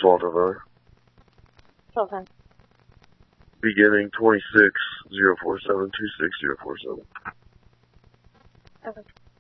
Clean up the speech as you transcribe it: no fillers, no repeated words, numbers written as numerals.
Walter Miller. 1210. Beginning 26 047 26047. Okay.